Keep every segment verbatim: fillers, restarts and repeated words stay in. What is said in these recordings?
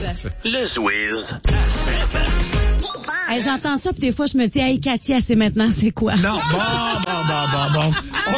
Le Zouiz. Hey, j'entends ça, puis des fois, je me dis, hey, Katia, c'est maintenant, c'est quoi? Non, bon, bon, bon, bon, bon.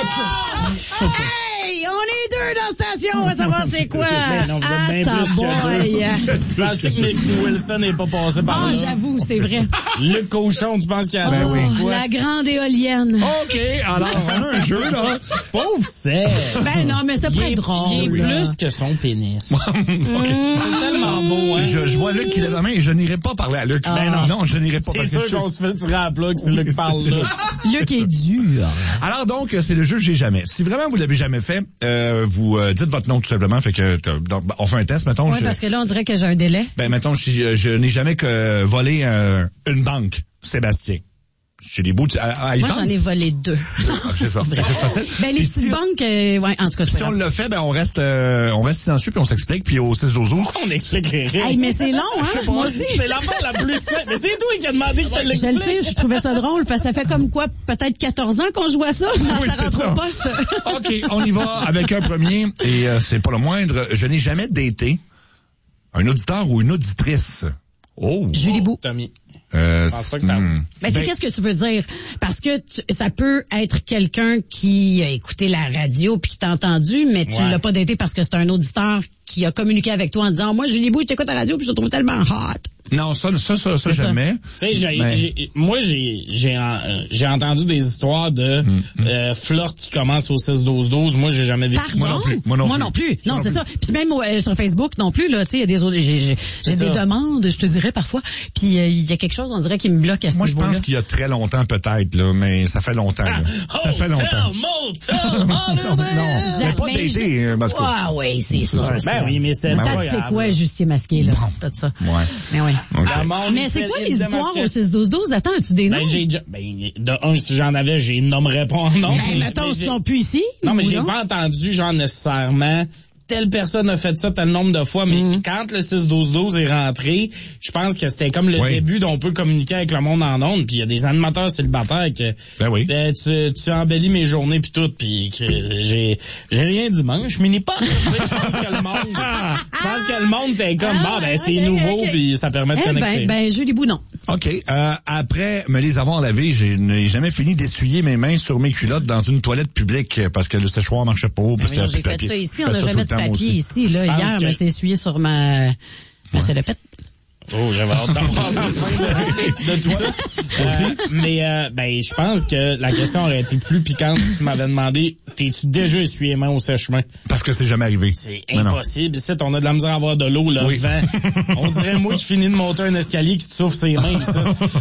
Okay. Hey, on est deux dans la station, on va savoir c'est quoi. Ben non, vous êtes bien Attends, plus que deux. boy. Je pensais que Nick Wilson n'est pas passé par Ah, là. j'avoue, c'est vrai. Le cochon, tu penses qu'il y a... Oh, Ben oui. la grande éolienne. OK, alors, on a un jeu, là. Pauvre Seb. Ben non, mais c'était Il pas est, drôle. il est là. plus que son pénis. Mm. C'est tellement beau, hein? Je, je vois Luc qui lève la main et je n'irai pas parler à Luc. Ah. Ben non. Non, je n'irai pas C'est parce sûr que qu'on se fait tirer à plat que c'est Luc qui parle là. Luc est dur. Alors donc, c'est le jeu J'ai jamais. Si vraiment vous l'avez jamais fait, euh, vous euh, dites votre nom tout simplement. Fait que euh, donc, on fait un test, mettons. Oui, je, parce que là, on dirait que j'ai un délai. Ben mettons, je, je n'ai jamais que volé euh, une banque, Sébastien. J'ai des bouts. De, à, à, Moi, j'en ai volé deux. Ah, c'est ça. C'est facile. Ben, les Puis petites si- banques, euh, ouais, en tout cas, c'est Si pas on grave. le fait, ben on reste, euh, on reste silencieux puis on s'explique puis au six douze douze. On explique les règles. Hey, mais c'est long, hein? Je sais pas, Moi aussi. c'est l'affaire la plus simple. Mais c'est toi qui as demandé que tu Je l'expliques. le sais, je trouvais ça drôle, parce que ça fait comme quoi, peut-être quatorze ans qu'on joue à ça, dans Oui, ça c'est rentre ça. au poste. OK, on y va avec un premier et euh, c'est pas le moindre. Je n'ai jamais daté un auditeur ou une auditrice. Oh. Julie Bou. Tommy. Euh, Je pense pas que ça- hmm. Mais tu sais, Ben, qu'est-ce que tu veux dire? Parce que tu- ça peut être quelqu'un qui a écouté la radio puis qui t'a entendu, mais tu Ouais. l'as pas daté parce que c'est un auditeur qui a communiqué avec toi en disant, moi, Julie Bou, je t'écoute à la radio puis je te trouve tellement hot. Non, ça, ça, ça, ça, C'est ça. jamais. Tu sais, j'ai, Mais- j'ai- moi, j'ai, j'ai, en- euh, j'ai entendu des histoires de Mm, mm. euh, flirt qui commencent au six douze douze. Moi, j'ai jamais vécu Pardon? Moi non plus. Moi non plus. Non, Moi non c'est plus. ça. Puis même euh, sur Facebook non plus, là, tu sais, il y a des autres, j'ai, j'ai, C'est j'ai des ça. demandes, je te dirais parfois. Puis euh, il y a quelque chose, on dirait, qui me bloque à ce Moi, je niveau-là. pense qu'il y a très longtemps peut-être, là, mais ça fait longtemps. Là. Ça fait longtemps. Motel, non, non, mais pas Jamais, daté, hein, parce que... Ah oui, c'est sûr. Ben oui, mais c'est Ben pas Peut-être c'est grave. quoi, Justier masqué, là, tout ça. Ouais. Mais oui. OK. Le monde, Mais il c'est fait- quoi il les se histoires démasque. au six douze douze? Attends, as-tu des noms? Ben, j'ai déjà, ben, de un, si j'en avais, je les nommerais pas en nom. Ben, mais- mettons, mais ils j'ai- sont plus ici. Non, mais ou j'ai pas entendu, genre, nécessairement, telle personne a fait ça tel nombre de fois, mais Mm. quand le six douze douze est rentré, je pense que c'était comme le Oui. début d'on peut communiquer avec le monde en ondes, puis il y a des animateurs célibataires que Ben oui. euh, tu, tu embellis mes journées puis tout, puis que j'ai j'ai rien dimanche, mais n'est pas. Tu sais, je pense que le monde, je pense que le monde était comme Ah, bon, ben c'est ok, nouveau, ok. puis ça permet de Eh connecter. ben, ben, Julie Bou, non. OK. Euh, après me les avoir lavés, je n'ai jamais fini d'essuyer mes mains sur mes culottes dans une toilette publique parce que le séchoir marchait pas. Parce Mais non, qu'il y j'ai avait plus de fait papier. ça ici, Je on fais n'a ça jamais tout de le temps, moi papier aussi. ici, là. Je pense Hier, je que- me suis essuyé sur ma, ma salopette. Oh, j'avais hâte d'avoir de, de tout ça. Euh, mais euh, ben, je pense que la question aurait été plus piquante si tu m'avais demandé, t'es-tu déjà essuyé les mains au sèche-main? Parce que c'est jamais arrivé. C'est Mais non. impossible. Ici, on a de la misère à avoir de l'eau, le Oui. vent. On dirait moi qui finis de monter un escalier qui te souffle ses mains, ça.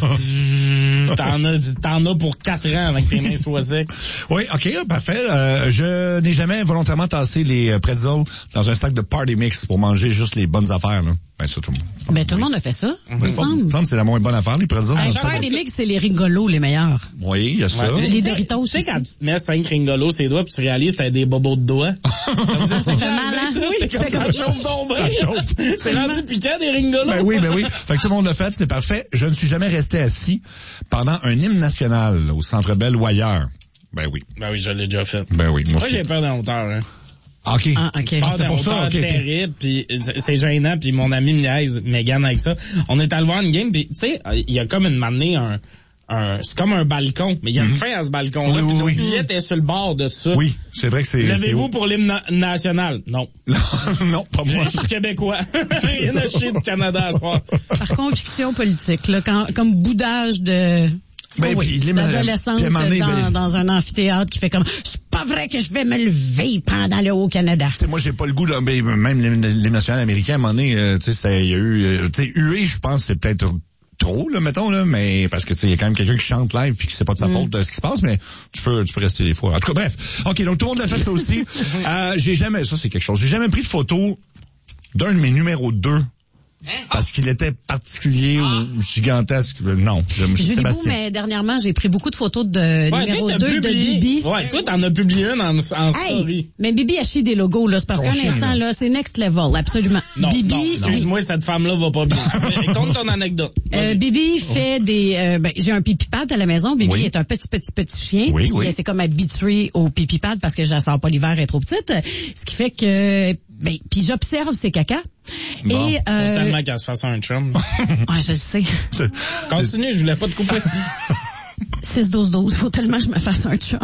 T'en as, t'en as pour quatre ans avec tes mains soient secs. Oui, OK, parfait. Euh, je n'ai jamais volontairement tassé les euh, pretzels dans un sac de party mix pour manger juste les bonnes affaires. Là. Ben, ça, tout le monde. Ben, tout le monde a fait ça. Il me Il me semble. semble que c'est la moins bonne affaire, les pretzels. dans Hey, le sac faire de- des mix, c'est les rigolos les meilleurs. Oui, il y a ça. Ouais. Les Tu sais- Doritos Tu sais, aussi. quand tu te mets cinq ringolos ses doigts puis tu réalises que t'as des bobos de doigts. Ça fait mal, hein? Oui, C'est comme c'est ça comme- chauffe ton Ça bras. chauffe. C'est rendu piquant des ringolos. Ben oui, ben oui. Fait que tout le monde l'a fait, c'est parfait. Je ne suis jamais resté assis pendant un hymne national au Centre Bell ou ailleurs. Ben oui. Ben oui, je l'ai déjà fait. Ben oui. Moi, Moi, j'ai peur d'un hauteur, hein. OK. Ah, OK. Peur c'est d'un pour ça, hauteur ok, ok. terrible, puis c'est c'est gênant, puis mon ami me niaise, Megan avec ça. On est allé voir une game, puis tu sais, il y a comme une manée un... un c'est comme un balcon, mais il y a une fin à ce balcon-là, Oui, puis oui, nos oui. billets étaient sur le bord de ça. Oui, c'est vrai que c'est... c'est Levez-vous haut. pour l'hymne na- national? Non. non, pas moi. Je suis québécois. Rien à chier du Canada à soir. Par conviction politique, là, quand, comme boudage de... Ben, Oh oui, puis, les- d'adolescente puis à un moment donné, dans, ben- dans un amphithéâtre qui fait comme c'est pas vrai que je vais me lever pendant le Haut-Canada. Tu sais, moi, j'ai pas le goût, là, mais même les, les nationales américains, à un moment donné, euh, tu sais, ça- il y a eu, euh, tu sais, huée, je pense, c'est peut-être trop, là, mettons, là, mais parce que, tu sais, il y a quand même quelqu'un qui chante live puis qui sait pas de sa faute de ce qui se passe, mais tu peux, tu peux rester des fois. En tout cas, bref. OK, donc tout le monde l'a fait ça aussi. euh, j'ai jamais, ça, c'est quelque chose. J'ai jamais pris de photo d'un de mes numéros deux. Parce qu'il était particulier ou gigantesque. Non, je me suis Julie Bou, Sébastien. mais dernièrement, j'ai pris beaucoup de photos de Ouais, numéro toi, t'as deux de publié- Bibi. Ouais, toi, t'en as publié un en, en Hey, story. mais Bibi a chié des logos, là. C'est parce Son qu'un chien, instant, là. là, c'est next level, absolument. Non, Bibi, non, excuse-moi, cette femme-là va pas bien. Mais Compte ton anecdote. Euh, Bibi fait des... Euh, ben, j'ai un pipi pad à la maison. Bibi Oui. est un petit, petit, petit chien. Oui, puis oui. elle s'est comme habituée au pipi pad parce que je la sors pas l'hiver, elle est trop petite. Ce qui fait que Ben, puis j'observe ses caca. Bon. Et, euh, Tellement qu'elle se fasse un chum. ouais, je le sais. C'est- Continue, je voulais pas te couper. six douze douze, faut tellement que je me fasse un chum.